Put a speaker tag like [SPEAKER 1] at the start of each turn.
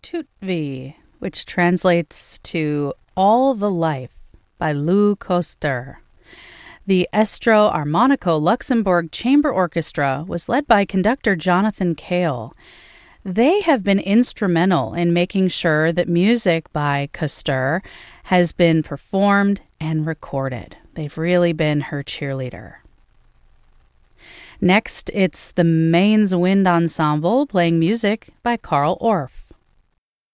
[SPEAKER 1] Tutvi, which translates to All the Life by Lou Koster. The Estro Armonico Luxembourg Chamber Orchestra was led by conductor Jonathan Kale. They have been instrumental in making sure that music by Koster has been performed and recorded. They've really been her cheerleader. Next, it's the Mainz Wind Ensemble playing music by Carl Orff.